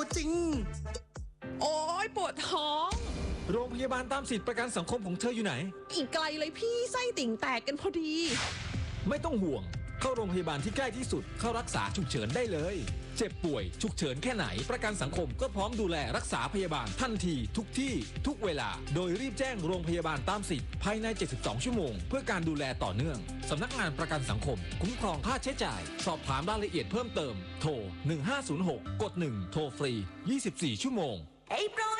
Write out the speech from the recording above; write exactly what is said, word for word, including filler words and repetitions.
จริงโอ้ยปวดท้องโรงพยาบาลตามสิทธิประกันสังคมของเธออยู่ไหนอีกไกลเลยพี่ไส้ติ่งแตกกันพอดีไม่ต้องห่วงเข้าโรงพยาบาลที่ใกล้ที่สุดเข้ารักษาฉุกเฉินได้เลยเจ็บป่วยฉุกเฉินแค่ไหนประกันสังคมก็พร้อมดูแลรักษาพยาบาลทันทีทุกที่ทุกเวลาโดยรีบแจ้งโรงพยาบาลตามสิทธิ์ภายในเจ็ดสิบสองชั่วโมงเพื่อการดูแลต่อเนื่องสำนักงานประกันสังคมคุ้มครองค่าใช้จ่ายสอบถามรายละเอียดเพิ่มเติมโทรหนึ่งห้าศูนย์หกกดหนึ่งโทรฟรียี่สิบสี่ชั่วโมง Hey bro